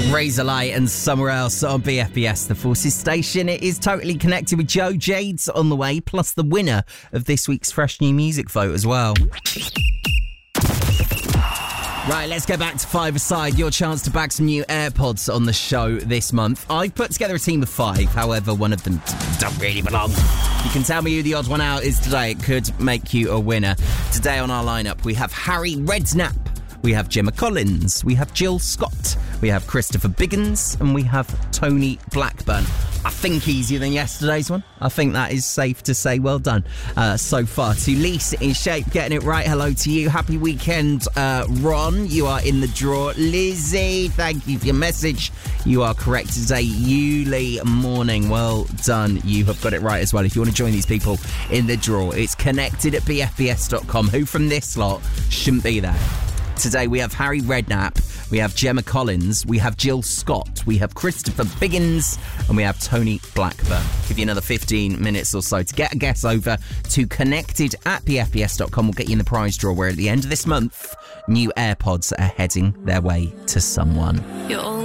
Razorlight and Somewhere Else on BFBS, the Forces station. It is totally connected with Joe Jades on the way, plus the winner of this week's Fresh New Music vote as well. Right, let's get back to five-a-side. Your chance to bag some new AirPods on the show this month. I've put together a team of 5, however, one of them don't really belong. You can tell me who the odd one out is today. It could make you a winner. Today on our lineup, we have Harry Redknapp, we have Gemma Collins, we have Jill Scott, we have Christopher Biggins, and we have Tony Blackburn. I think easier than yesterday's one. I think that is safe to say. Well done so far. To Lisa in Shape, getting it right. Hello to you. Happy weekend, Ron. You are in the draw. Lizzie, thank you for your message. You are correct today. Yuli Morning. Well done. You have got it right as well. If you want to join these people in the draw, it's connected at bfbs.com. Who from this lot shouldn't be there? Today we have Harry Redknapp, we have Gemma Collins, we have Jill Scott, we have Christopher Biggins, and we have Tony Blackburn. Give you another 15 minutes or so to get a guess over to connected at bfbs.com. We'll get you in the prize draw where at the end of this month, new AirPods are heading their way to someone.